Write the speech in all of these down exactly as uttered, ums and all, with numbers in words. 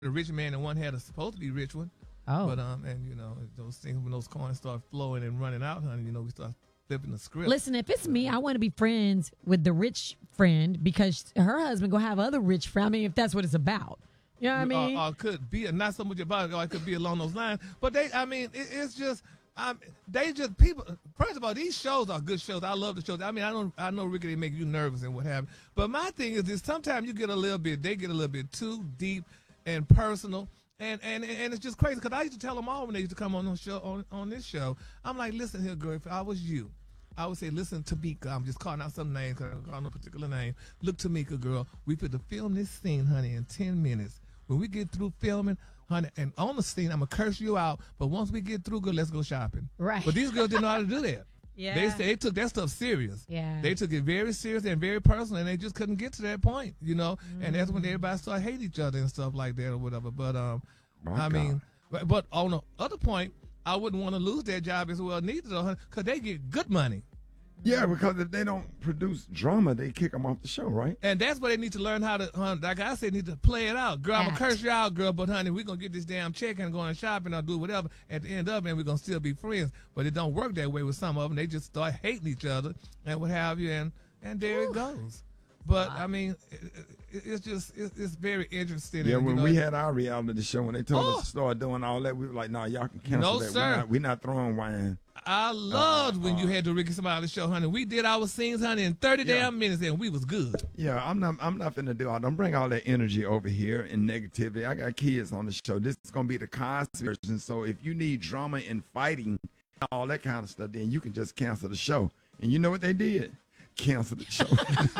a rich man and one had a supposed to be rich one. Oh. But um, and you know those things when those coins start flowing and running out, honey, you know we start flipping the script. Listen, if it's me, I want to be friends with the rich friend because her husband gonna have other rich friends. I mean, if that's what it's about, you know what I mean? Or, or could be not so much about it, or it could be along those lines. But they, I mean, it, it's just. Um, they just people. First of all, these shows are good shows. I love the shows. I mean, I don't. I know Ricky, they make you nervous and what have you. But my thing is, is sometimes you get a little bit. They get a little bit too deep and personal, and and and it's just crazy. Because I used to tell them all when they used to come on the show on, on this show. I'm like, listen here, girl. If I was you, I would say, listen, Tamika. I'm just calling out some names because I don't call no particular name. Look, Tamika, girl. We put to film this scene, honey, in ten minutes. When we get through filming. Honey, and on the scene, I'm going to curse you out, but once we get through, girl, let's go shopping. Right. But these girls didn't know how to do that. Yeah. They, they took that stuff serious. Yeah. They took it very serious and very personal, and they just couldn't get to that point, you know? Mm. And that's when everybody started hating each other and stuff like that or whatever. But, um, My I God. mean, but, but on the other point, I wouldn't want to lose that job as well neither, because they get good money. Yeah, because if they don't produce drama, they kick them off the show, right? And that's why they need to learn how to, uh, like I said, need to play it out. Girl, I'm going to curse you out, girl, but honey, we're going to get this damn check and go on shopping or do whatever at the end of it, and we're going to still be friends. But it don't work that way with some of them. They just start hating each other and what have you, and, and there Ooh. It goes. But, wow. I mean, it, it, it's just, it, it's very interesting. Yeah, and, when you know, we had our reality show, when they told oh. us to start doing all that, we were like, no, nah, y'all can cancel no, that. Sir. We're not, we're not throwing wine. I loved uh, when uh, you had the Ricky Smiley show, honey. We did our scenes, honey, in thirty yeah. damn minutes, and we was good. Yeah, I'm not. I'm not finna do all. Don't bring all that energy over here and negativity. I got kids on the show. This is gonna be the Cosby version. So if you need drama and fighting, all that kind of stuff, then you can just cancel the show. And you know what they did? Cancel the show.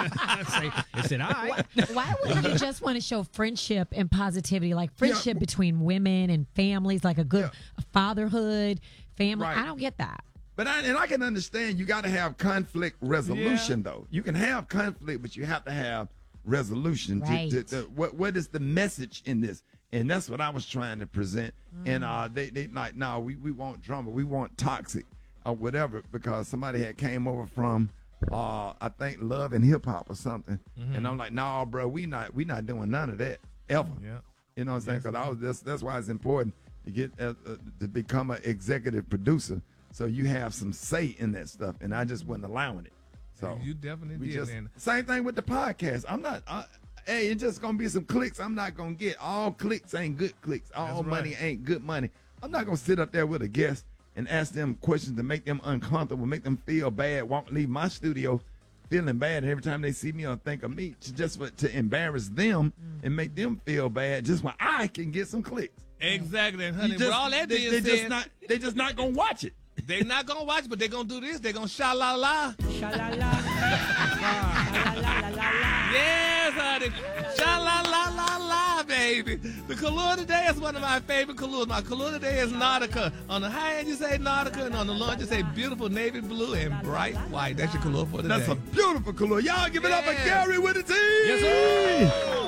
They said, all right. Why, why wouldn't you just want to show friendship and positivity, like friendship yeah. between women and families, like a good yeah. fatherhood, family? Right. I don't get that. But I, and I can understand you got to have conflict resolution, yeah. though. You can have conflict, but you have to have resolution. Right. To, to, to, what What is the message in this? And that's what I was trying to present. Mm. And uh, they they like, no, we, we want drama. We want toxic or whatever, because somebody had came over from, uh, I think, Love and Hip Hop or something. Mm-hmm. And I'm like, no, bro, we not we not doing none of that ever. Yeah. You know what I'm saying? Because I was that's, that's why it's important to get uh, uh, to become an executive producer. So you have some say in that stuff, and I just wasn't allowing it. So you definitely we did. Just, man. same thing with the podcast. I'm not. I, hey, it's just gonna be some clicks. I'm not gonna get all clicks. Ain't good clicks. All That's money right. ain't good money. I'm not gonna sit up there with a guest and ask them questions to make them uncomfortable, make them feel bad. Walk leave my studio feeling bad, and every time they see me or think of me, to just for, to embarrass them mm. and make them feel bad, just when I can get some clicks. Exactly, and honey. You just, with all that they, being they said, just not. They just not gonna watch it. They not gonna watch, but they gonna do this. They gonna sha la la. Sha la la. Sha la la la la. Yes, honey. Sha la la la la, baby. The color today is one of my favorite colors. My color today is Nautica. On the high end, you say Nautica, and on the low end, you say beautiful navy blue and bright white. That's your color for today. That's a beautiful color. Y'all give it up for Yes. Gary with the team. Yes, sir.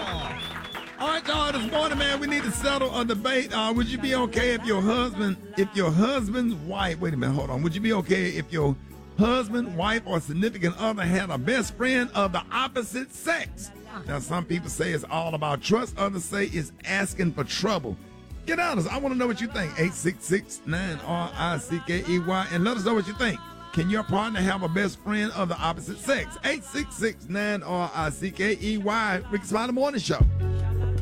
All right, y'all. This morning, man, we need to settle a debate. Uh, would you be okay if your husband, if your husband's wife, wait a minute, hold on. Would you be okay if your husband, wife, or significant other had a best friend of the opposite sex? Now, some people say it's all about trust. Others say it's asking for trouble. Get honest. I want to know what you think. eight six six, nine R I C K E Y. And let us know what you think. Can your partner have a best friend of the opposite sex? eight six six, nine R I C K E Y. Ricky Smiley Morning Show.